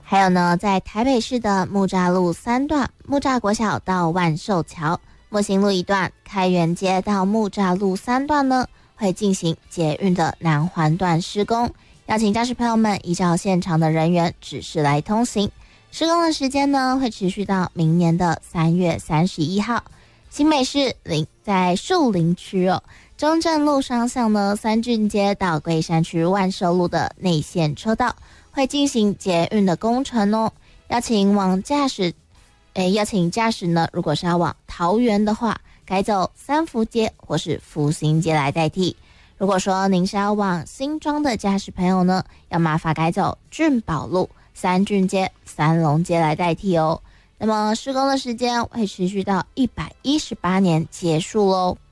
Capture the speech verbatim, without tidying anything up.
还有呢，在台北市的木栅路三段木栅国小到万寿桥，木行路一段开元街到木栅路三段呢，会进行捷运的南环段施工，邀请驾驶朋友们依照现场的人员指示来通行。施工的时间呢，会持续到明年的三月三十一号。新北市林在树林区哦，中正路双向呢，三郡街到桂山区万寿路的内线车道会进行捷运的工程哦。邀请往驾驶，诶，邀请驾驶呢，如果是要往桃园的话，改走三福街或是福兴街来代替。如果说您是要往新庄的驾驶朋友呢，要麻烦改走俊宝路、三郡街、三龙街来代替哦。那么施工的时间会持续到一百一十八年结束喽。